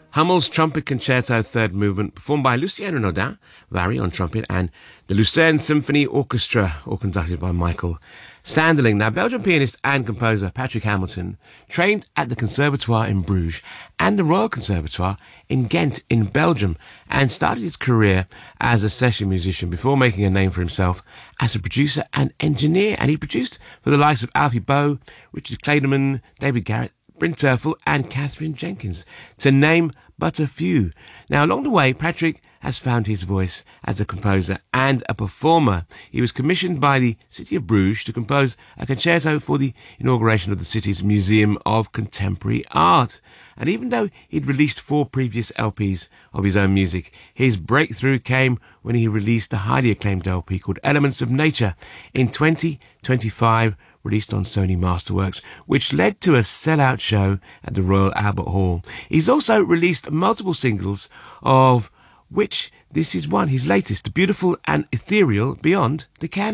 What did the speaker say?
Hummel's Trumpet Concerto Third Movement, performed by Luciano Nodin, Vary on trumpet, and the Lucerne Symphony Orchestra, all conducted by Michael Sanderling. Now, Belgian pianist and composer Patrick Hamilton trained at the Conservatoire in Bruges and the Royal Conservatoire in Ghent in Belgium, and started his career as a session musician before making a name for himself as a producer and engineer. And he produced for the likes of Alfie Boe, Richard Clayderman, David Garrett, Bryn Terfel and Catherine Jenkins, to name but a few. Now, along the way, Patrick has found his voice as a composer and a performer. He was commissioned by the city of Bruges to compose a concerto for the inauguration of the city's Museum of Contemporary Art. And even though he'd released 4 previous LPs of his own music, his breakthrough came when he released a highly acclaimed LP called Elements of Nature in 2025, released on Sony Masterworks, which led to a sellout show at the Royal Albert Hall. He's also released multiple singles, of which this is one, his latest, Beautiful and Ethereal Beyond the Canvas.